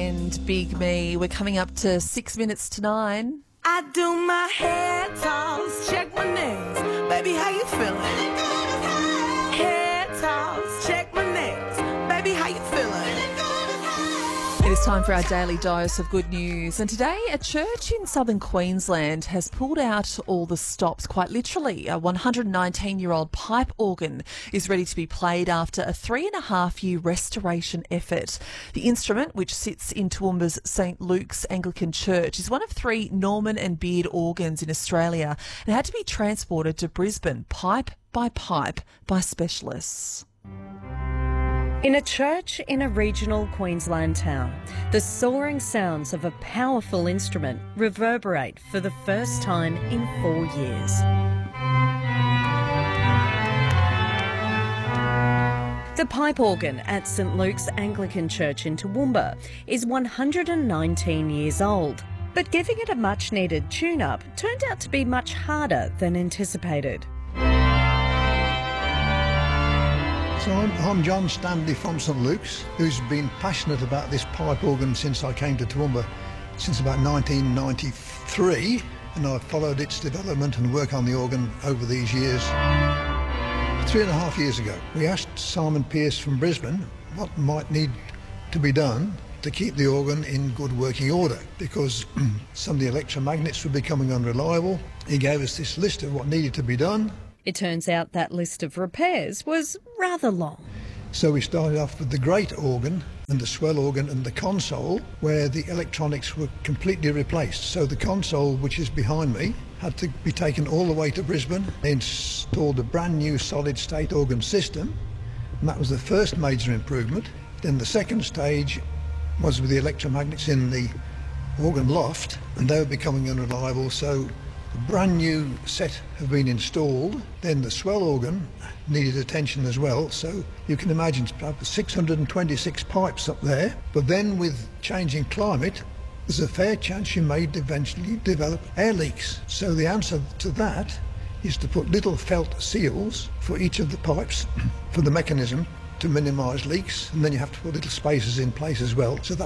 and Big Me. We're coming up to 6 minutes to 9. I do my hair toss, check my nails. Baby, how you feeling? Hair toss, check my nails. Baby, how you feeling? It is time for our daily dose of good news. And today, a church in southern Queensland has pulled out all the stops, quite literally. A 119-year-old pipe organ is ready to be played after a 3.5-year restoration effort. The instrument, which sits in Toowoomba's St Luke's Anglican Church, is one of 3 Norman and Beard organs in Australia and had to be transported to Brisbane, pipe by specialists. In a church in a regional Queensland town, the soaring sounds of a powerful instrument reverberate for the first time in 4 years. The pipe organ at St Luke's Anglican Church in Toowoomba is 119 years old, but giving it a much-needed tune-up turned out to be much harder than anticipated. So I'm John Stanley from St Luke's, who's been passionate about this pipe organ since I came to Toowoomba, since about 1993, and I've followed its development and work on the organ over these years. 3.5 years ago, we asked Simon Pearce from Brisbane what might need to be done to keep the organ in good working order, because some of the electromagnets were becoming unreliable. He gave us this list of what needed to be done. It turns out that list of repairs was rather long. So we started off with the great organ and the swell organ and the console, where the electronics were completely replaced. So the console, which is behind me, had to be taken all the way to Brisbane. They installed a brand new solid state organ system, and that was the first major improvement. Then the second stage was with the electromagnets in the organ loft, and they were becoming unreliable, so a brand new set have been installed. Then the swell organ needed attention as well, so you can imagine perhaps 626 pipes up there. But then with changing climate, there's a fair chance you may eventually develop air leaks. So the answer to that is to put little felt seals for each of the pipes for the mechanism to minimise leaks, and then you have to put little spacers in place as well, so that